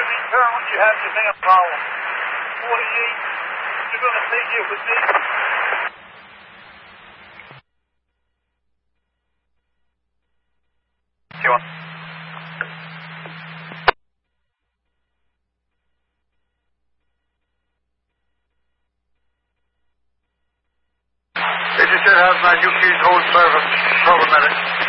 return when you have your manpower. 48, you're going to stay here with me. Sure. 87 has my UP's whole service. Cover medic.